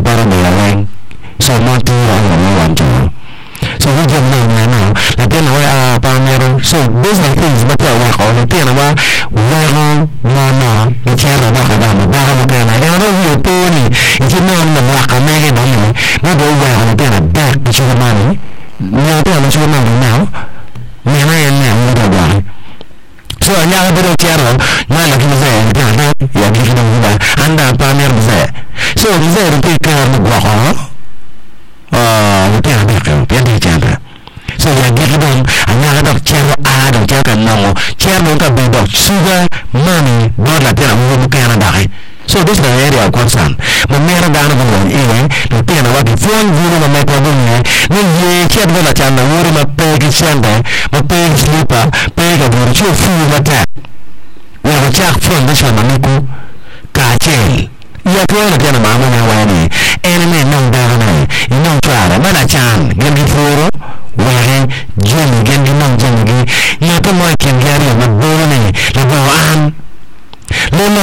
para me lang so not to want to so we give them now la tena wa pamero so business things but wa ko la tena wa no ni chera ba ka ba ka na ya no you pony if you know no wa ka me no no do wa la tena back to the money no tena so no now me na ya no do wa so anya ba do chera na la ki ze tena ya ki no ba anda pamero ze so ze ro ke ka no wa ko so ya give them another chair add or check and no chair no ka be dog sugar money not like that we can die so this is the area of concern but mera dana ba eh no tena wa ki phone view no me ko ne ni ye chair ba la chana wori ma pe ki sende ma pe sleeper pe ka do chu fu ma ta ya ko chak phone ba chana ne ko ka che ya ko na tena ma ma wa ni enemy no da na no try ma na chan give me for